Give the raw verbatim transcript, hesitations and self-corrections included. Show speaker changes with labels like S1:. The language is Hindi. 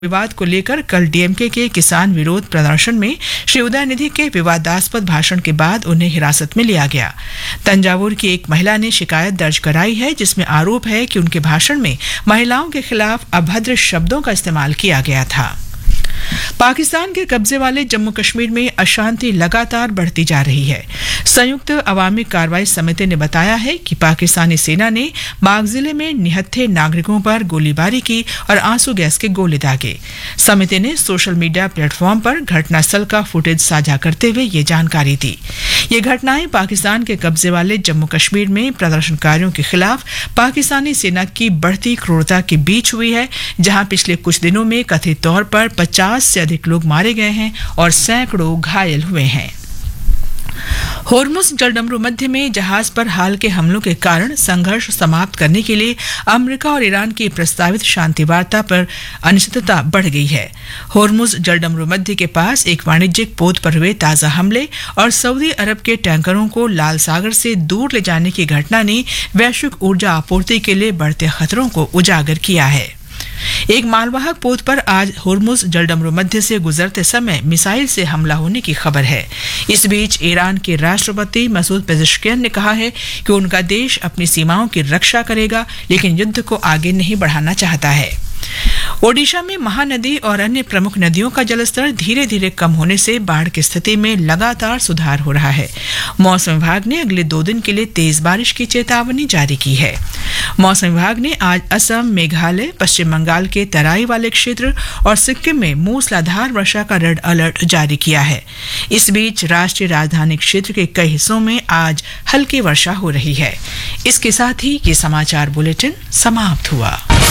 S1: विवाद को लेकर कल डीएमके के किसान विरोध प्रदर्शन में श्री उदयनिधि के विवादास्पद भाषण के बाद उन्हें हिरासत में लिया गया। तंजावुर की एक महिला ने शिकायत दर्ज कराई है, जिसमें आरोप है कि उनके भाषण में महिलाओं के खिलाफ अभद्र शब्दों का इस्तेमाल किया गया था। पाकिस्तान के कब्जे वाले जम्मू कश्मीर में अशांति लगातार बढ़ती जा रही है। संयुक्त अवामी कार्रवाई समिति ने बताया है कि पाकिस्तानी सेना ने बाग जिले में निहत्थे नागरिकों पर गोलीबारी की और आंसू गैस के गोले दागे। समिति ने सोशल मीडिया प्लेटफॉर्म पर घटनास्थल का फुटेज साझा करते हुए ये जानकारी दी। ये घटनाएं पाकिस्तान के कब्जे वाले जम्मू कश्मीर में प्रदर्शनकारियों के खिलाफ पाकिस्तानी सेना की बढ़ती क्रूरता के बीच हुई है, जहां पिछले कुछ दिनों में कथित तौर पर पचास से अधिक लोग मारे गए हैं और सैकड़ों घायल हुए हैं। होर्मुज जलडमरू मध्य में जहाज पर हाल के हमलों के कारण संघर्ष समाप्त करने के लिए अमेरिका और ईरान की प्रस्तावित शांति वार्ता पर अनिश्चितता बढ़ गई है। होर्मुज जलडमरू मध्य के पास एक वाणिज्यिक पोत पर हुए ताजा हमले और सऊदी अरब के टैंकरों को लाल सागर से दूर ले जाने की घटना ने वैश्विक ऊर्जा आपूर्ति के लिए बढ़ते खतरों को उजागर किया है। एक मालवाहक पोत पर आज होर्मुज जलडमरू मध्य से गुजरते समय मिसाइल से हमला होने की खबर है। इस बीच ईरान के राष्ट्रपति मसूद पेज़ेश्कियन ने कहा है कि उनका देश अपनी सीमाओं की रक्षा करेगा, लेकिन युद्ध को आगे नहीं बढ़ाना चाहता है। ओडिशा में महानदी और अन्य प्रमुख नदियों का जलस्तर धीरे धीरे कम होने से बाढ़ की स्थिति में लगातार सुधार हो रहा है। मौसम विभाग ने अगले दो दिन के लिए तेज बारिश की चेतावनी जारी की है। मौसम विभाग ने आज असम, मेघालय, पश्चिम बंगाल के तराई वाले क्षेत्र और सिक्किम में मूसलाधार वर्षा का रेड अलर्ट जारी किया है। इस बीच राष्ट्रीय राजधानी क्षेत्र के कई हिस्सों में आज हल्की वर्षा हो रही है। इसके साथ ही ये समाचार बुलेटिन समाप्त हुआ।